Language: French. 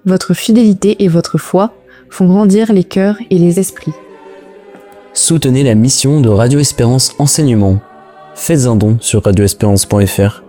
votre fidélité et votre foi font grandir les cœurs et les esprits. Soutenez la mission de Radio Espérance Enseignement. Faites un don sur radioespérance.fr.